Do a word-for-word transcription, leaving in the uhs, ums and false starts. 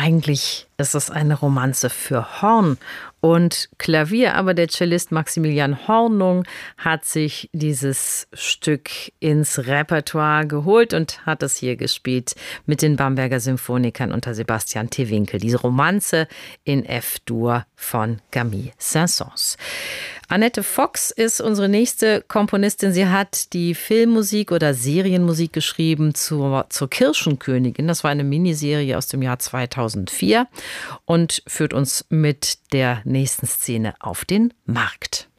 Eigentlich ist es eine Romanze für Horn und Klavier, aber der Cellist Maximilian Hornung hat sich dieses Stück ins Repertoire geholt und hat es hier gespielt mit den Bamberger Symphonikern unter Sebastian T. Winkel. Diese Romanze in F-Dur von Camille Saint-Saëns. Annette Fox ist unsere nächste Komponistin. Sie hat die Filmmusik oder Serienmusik geschrieben zur, zur Kirschenkönigin. Das war eine Miniserie aus dem Jahr zweitausendvier und führt uns mit der nächsten Szene auf den Markt.